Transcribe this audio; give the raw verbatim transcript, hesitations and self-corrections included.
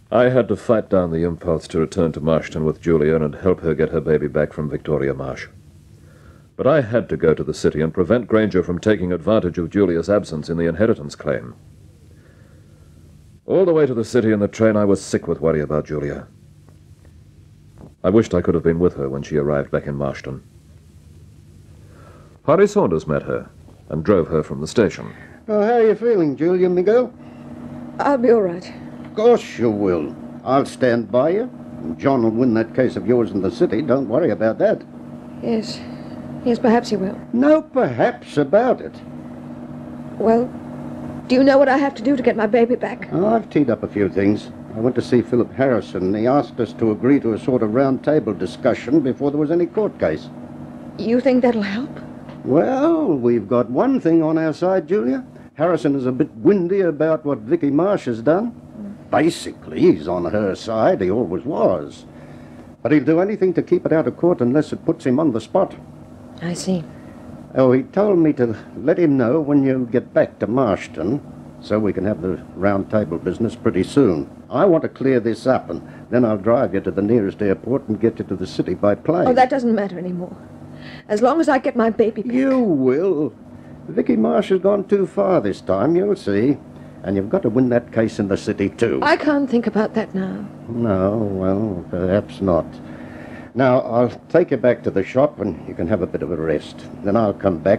I had to fight down the impulse to return to Marston with Julia and help her get her baby back from Victoria Marsh. But I had to go to the city and prevent Granger from taking advantage of Julia's absence in the inheritance claim. All the way to the city in the train, I was sick with worry about Julia. I wished I could have been with her when she arrived back in Marston. Harry Saunders met her and drove her from the station. Oh, how are you feeling, Julia, Miguel? I'll be all right. Of course you will. I'll stand by you. And John will win that case of yours in the city. Don't worry about that. Yes. Yes, perhaps he will. No perhaps about it. Well, do you know what I have to do to get my baby back? Oh, I've teed up a few things. I went to see Philip Harrison, and he asked us to agree to a sort of round-table discussion before there was any court case. You think that'll help? Well, we've got one thing on our side, Julia. Harrison is a bit windy about what Vicky Marsh has done. Basically, he's on her side. He always was. But he'll do anything to keep it out of court unless it puts him on the spot. I see. Oh, he told me to let him know when you get back to Marston, so we can have the round-table business pretty soon. I want to clear this up, and then I'll drive you to the nearest airport and get you to the city by plane. Oh, that doesn't matter anymore. As long as I get my baby back. You will. Vicky Marsh has gone too far this time, you'll see. And you've got to win that case in the city, too. I can't think about that now. No, well, perhaps not. Now, I'll take you back to the shop and you can have a bit of a rest. Then I'll come back